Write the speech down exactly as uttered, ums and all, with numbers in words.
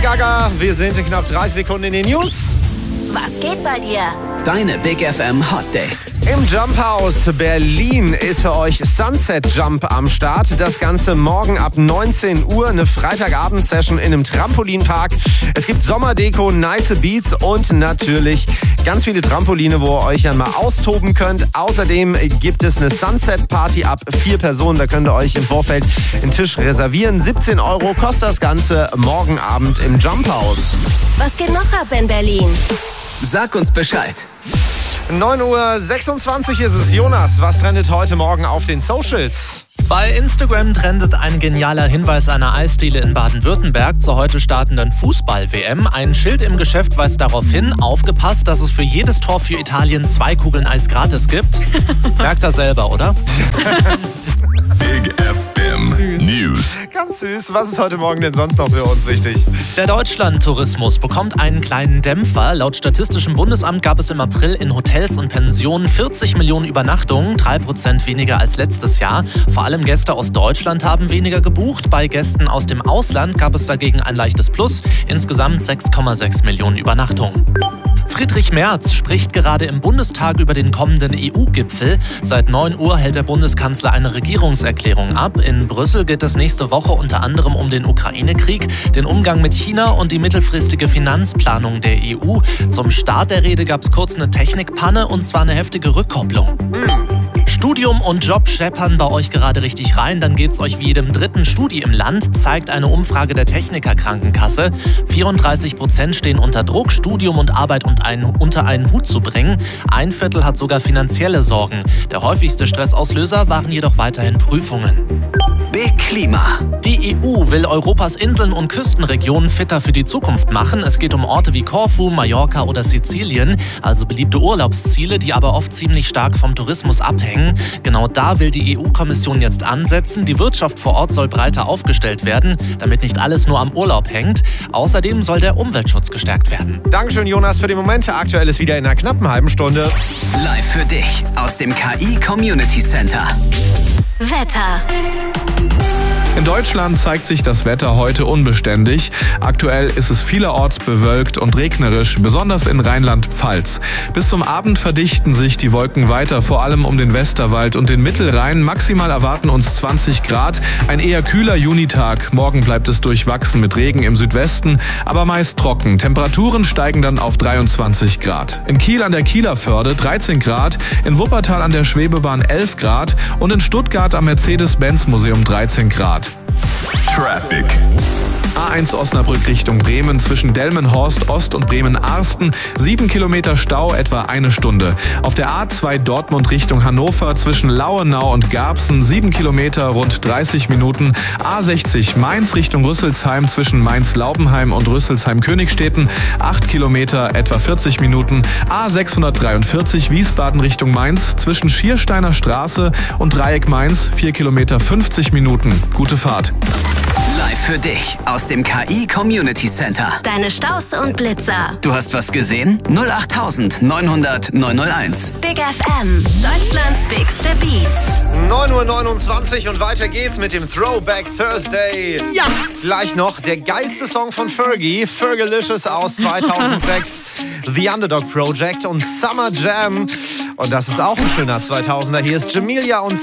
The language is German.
Gaga. Wir sind in knapp dreißig Sekunden in den News. Was geht bei dir? Deine Big F M Hot Dates. Im Jump House Berlin ist für euch Sunset Jump am Start. Das Ganze morgen ab neunzehn Uhr. Eine Freitagabend-Session in einem Trampolinpark. Es gibt Sommerdeko, nice Beats und natürlich ganz viele Trampoline, wo ihr euch dann mal austoben könnt. Außerdem gibt es eine Sunset Party ab vier Personen. Da könnt ihr euch im Vorfeld einen Tisch reservieren. siebzehn Euro kostet das Ganze morgen Abend im Jump House. Was geht noch ab in Berlin? Sag uns Bescheid. neun Uhr sechsundzwanzig ist es. Jonas, was trendet heute Morgen auf den Socials? Bei Instagram trendet ein genialer Hinweis einer Eisdiele in Baden-Württemberg zur heute startenden Fußball-W M. Ein Schild im Geschäft weist darauf hin, aufgepasst, dass es für jedes Tor für Italien zwei Kugeln Eis gratis gibt. Merkt er selber, oder? Big F M News. Ganz süß. Was ist heute Morgen denn sonst noch für uns wichtig? Der Deutschland-Tourismus bekommt einen kleinen Dämpfer. Laut Statistischem Bundesamt gab es im April in Hotels und Pensionen vierzig Millionen Übernachtungen, drei Prozent weniger als letztes Jahr. Vor allem Gäste aus Deutschland haben weniger gebucht. Bei Gästen aus dem Ausland gab es dagegen ein leichtes Plus. Insgesamt sechs Komma sechs Millionen Übernachtungen. Friedrich Merz spricht gerade im Bundestag über den kommenden E U-Gipfel. Seit neun Uhr hält der Bundeskanzler eine Regierungserklärung ab. In Brüssel geht es nächste Woche unter anderem um den Ukraine-Krieg, den Umgang mit China und die mittelfristige Finanzplanung der E U. Zum Start der Rede gab es kurz eine Technikpanne und zwar eine heftige Rückkopplung. Studium und Job scheppern bei euch gerade richtig rein, dann geht's euch wie jedem dritten Studi im Land, zeigt eine Umfrage der Techniker-Krankenkasse. vierunddreißig Prozent stehen unter Druck, Studium und Arbeit und ein, unter einen Hut zu bringen. Ein Viertel hat sogar finanzielle Sorgen. Der häufigste Stressauslöser waren jedoch weiterhin Prüfungen. Big Klima. Die E U will Europas Inseln und Küstenregionen fitter für die Zukunft machen. Es geht um Orte wie Korfu, Mallorca oder Sizilien, also beliebte Urlaubsziele, die aber oft ziemlich stark vom Tourismus abhängen. Genau da will die E U-Kommission jetzt ansetzen. Die Wirtschaft vor Ort soll breiter aufgestellt werden, damit nicht alles nur am Urlaub hängt. Außerdem soll der Umweltschutz gestärkt werden. Dankeschön, Jonas, für den Moment. Aktuell ist wieder in einer knappen halben Stunde. Live für dich aus dem K I Community Center. Wetter. In Deutschland zeigt sich das Wetter heute unbeständig. Aktuell ist es vielerorts bewölkt und regnerisch, besonders in Rheinland-Pfalz. Bis zum Abend verdichten sich die Wolken weiter, vor allem um den Westerwald und den Mittelrhein. Maximal erwarten uns zwanzig Grad. Ein eher kühler Junitag. Morgen bleibt es durchwachsen mit Regen im Südwesten, aber meist trocken. Temperaturen steigen dann auf dreiundzwanzig Grad. In Kiel an der Kieler Förde dreizehn Grad, in Wuppertal an der Schwebebahn elf Grad und in Stuttgart am Mercedes-Benz-Museum dreizehn Grad. Traffic. A eins Osnabrück Richtung Bremen zwischen Delmenhorst Ost und Bremen-Arsten. Sieben Kilometer Stau, etwa eine Stunde. Auf der A zwei Dortmund Richtung Hannover zwischen Lauenau und Garbsen. Sieben Kilometer, rund dreißig Minuten. A sechzig Mainz Richtung Rüsselsheim zwischen Mainz-Laubenheim und Rüsselsheim-Königstetten. Acht Kilometer, etwa vierzig Minuten. A sechshundertdreiundvierzig Wiesbaden Richtung Mainz zwischen Schiersteiner Straße und Dreieck Mainz. Vier Kilometer, fünfzig Minuten. Gute Fahrt. Live für dich aus dem K I Community Center. Deine Staus und Blitzer. Du hast was gesehen? null acht neunhundert neunhunderteins. Big F M. Deutschlands bigste Beats. neun Uhr neunundzwanzig und weiter geht's mit dem Throwback Thursday. Ja! Gleich noch der geilste Song von Fergie, Fergalicious aus zweitausendsechs, The Underdog Project und Summer Jam. Und das ist auch ein schöner zweitausender. Hier ist Jamelia und